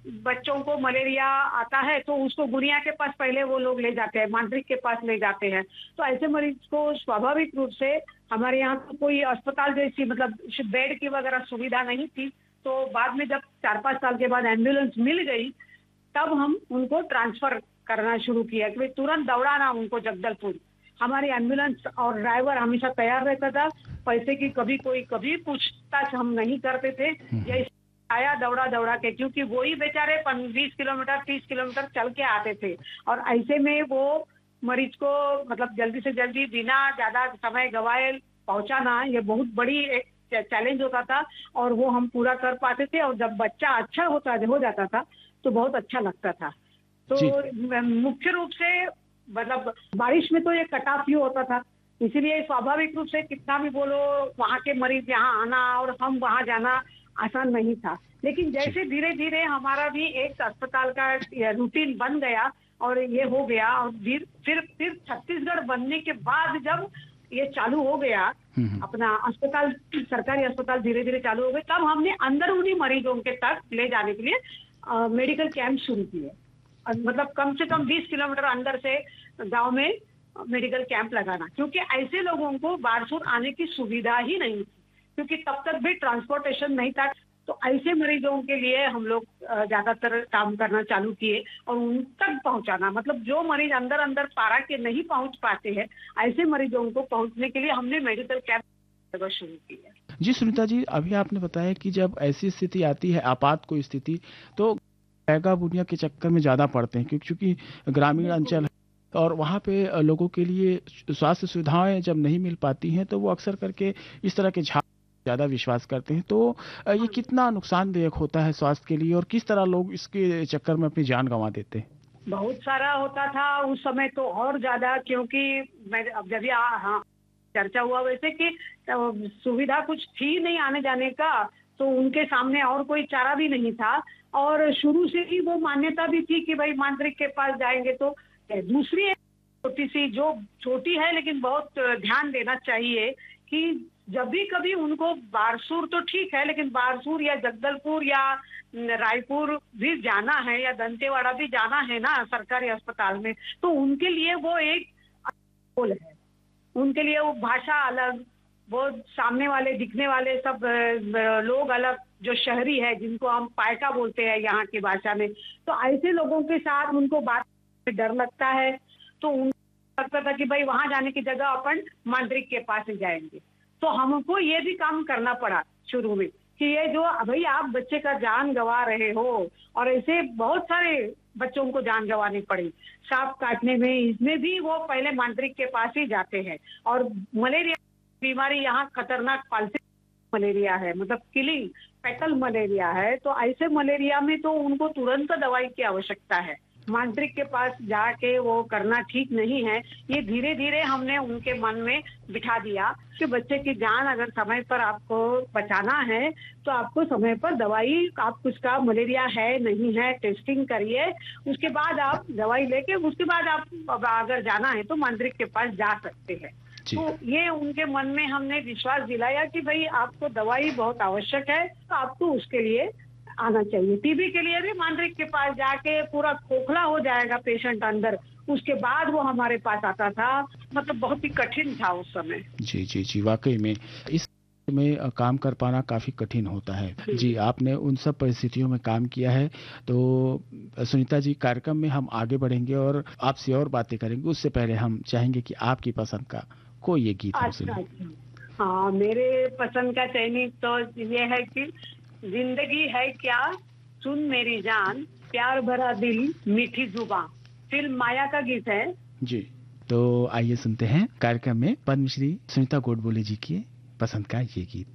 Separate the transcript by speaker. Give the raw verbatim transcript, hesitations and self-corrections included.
Speaker 1: बच्चों को मलेरिया आता है तो उसको गुनिया के पास पहले वो लोग ले जाते हैं, मांत्रिक के पास ले जाते हैं। तो ऐसे मरीज को स्वाभाविक रूप से हमारे यहाँ तो कोई अस्पताल जैसी मतलब बेड की वगैरह सुविधा नहीं थी। तो बाद में जब चार पाँच साल के बाद एम्बुलेंस मिल गई, तब हम उनको ट्रांसफर करना शुरू किया कि भाई तुरंत दौड़ाना उनको जगदलपुर। हमारी एम्बुलेंस और ड्राइवर हमेशा तैयार रहता था, पैसे की कभी कोई कभी पूछताछ हम नहीं करते थे। ये आया दौड़ा दौड़ा के, क्योंकि वही बेचारे बीस किलोमीटर तीस किलोमीटर चल के आते थे, और ऐसे में वो मरीज को मतलब जल्दी से जल्दी बिना ज्यादा समय गवाए पहुंचाना ये बहुत बड़ी एक चैलेंज होता था, और वो हम पूरा कर पाते थे। और जब बच्चा अच्छा होता हो जाता था तो बहुत अच्छा लगता था। तो मुख्य रूप से मतलब बारिश में तो ये कटाव ही होता था, इसीलिए स्वाभाविक रूप से कितना भी बोलो वहाँ के मरीज यहाँ आना और हम वहाँ जाना आसान नहीं था। लेकिन जैसे धीरे धीरे हमारा भी एक अस्पताल का रूटीन बन गया और ये हो गया, और फिर फिर फिर छत्तीसगढ़ बनने के बाद जब ये चालू हो गया अपना अस्पताल, सरकारी अस्पताल धीरे धीरे चालू हो गए, तब हमने अंदरूनी मरीजों के तक ले जाने के लिए आ, मेडिकल कैंप शुरू किए। मतलब कम से कम बीस किलोमीटर अंदर से गांव में मेडिकल कैंप लगाना, क्योंकि ऐसे लोगों को बारसूर आने की सुविधा ही नहीं थी, क्योंकि तब तक भी ट्रांसपोर्टेशन नहीं था। तो ऐसे मरीजों के लिए हम लोग ज्यादातर काम करना चालू किए और उन तक पहुंचाना, मतलब जो मरीज अंदर अंदर पारा के नहीं पहुंच पाते हैं, ऐसे मरीजों को पहुंचने के लिए हमने मेडिकल कैंप शुरू किया।
Speaker 2: जी सुनीता जी, अभी आपने बताया कि जब ऐसी स्थिति आती है, आपात कोई स्थिति, तो बैगा बुनिया के चक्कर में ज्यादा पड़ते हैं, क्योंकि चूंकि ग्रामीण अंचल और वहाँ पे लोगों के लिए स्वास्थ्य सुविधाएं जब नहीं मिल पाती हैं तो वो अक्सर करके इस तरह के झाड़ ज्यादा विश्वास करते हैं। तो ये कितना नुकसानदायक होता है स्वास्थ्य के लिए, और किस तरह लोग इसके चक्कर में अपनी जान गंवा देते हैं?
Speaker 1: बहुत सारा होता था उस समय तो और ज्यादा, क्योंकि मैं अब जब हाँ चर्चा हुआ वैसे कि सुविधा कुछ थी नहीं आने जाने का, तो उनके सामने और कोई चारा भी नहीं था, और शुरू से ही वो मान्यता भी थी कि भाई मांत्रिक के पास जाएंगे। तो दूसरी छोटी सी जो छोटी है लेकिन बहुत ध्यान देना चाहिए कि जब भी कभी उनको बारसूर तो ठीक है, लेकिन बारसूर या जगदलपुर या रायपुर भी जाना है या दंतेवाड़ा भी जाना है ना सरकारी अस्पताल में, तो उनके लिए वो एक बोल है, उनके लिए वो भाषा अलग, वो सामने वाले दिखने वाले सब लोग अलग, जो शहरी है जिनको हम पायका बोलते हैं यहाँ की भाषा में, तो ऐसे लोगों के साथ उनको बात में डर लगता है। तो उनको लगता था कि भाई वहां जाने की जगह अपन मांत्रिक के पास ही जाएंगे। तो हमको ये भी काम करना पड़ा शुरू में कि ये जो भाई आप बच्चे का जान गंवा रहे हो, और ऐसे बहुत सारे बच्चों को जान गंवानी पड़ी सांप काटने में, इसमें भी वो पहले मांत्रिक के पास ही जाते हैं। और मलेरिया बीमारी यहाँ खतरनाक पालतू मलेरिया है, मतलब किलिंग पेटल मलेरिया है। तो ऐसे मलेरिया में तो उनको तुरंत दवाई की आवश्यकता है, मांत्रिक के पास जाके वो करना ठीक नहीं है। ये धीरे धीरे हमने उनके मन में बिठा दिया कि बच्चे की जान अगर समय पर आपको बचाना है तो आपको समय पर दवाई, आप उसका मलेरिया है नहीं है टेस्टिंग करिए, उसके बाद आप दवाई लेके उसके बाद आप अगर जाना है तो मांत्रिक के पास जा सकते हैं। तो ये उनके मन में हमने विश्वास दिलाया कि भाई आपको दवाई बहुत आवश्यक है, तो आपको उसके लिए आना चाहिए। टीबी के लिए भी मांत्रिक के पास जाके पूरा खोखला हो जाएगा पेशेंट अंदर, उसके बाद वो हमारे पास आता था। मतलब बहुत ही कठिन था उस समय।
Speaker 2: जी जी जी, वाकई में इस में काम कर पाना काफी कठिन होता है। जी, आपने उन सब परिस्थितियों में काम किया है। तो सुनीता जी, कार्यक्रम में हम आगे बढ़ेंगे और आपसे और बातें करेंगे। उससे पहले हम चाहेंगे कि आपकी पसंद का कोई ये गीत हम सुने।
Speaker 1: अच्छा, हाँ, मेरे पसंद का चयनित तो ये है कि जिंदगी है क्या, सुन मेरी जान, प्यार भरा दिल, मीठी जुबान, फिल्म माया का गीत है।
Speaker 2: जी, तो आइए सुनते हैं कार्यक्रम में पद्मश्री सुनीता गोडबोले जी की पसंद का ये गीत।